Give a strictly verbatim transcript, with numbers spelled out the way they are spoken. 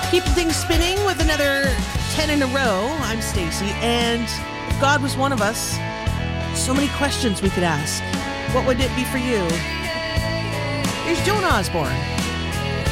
Keeping things spinning with another ten in a row. I'm Stacy, and if God was one of us, so many questions we could ask. What would it be for you? Here's Joan Osborne.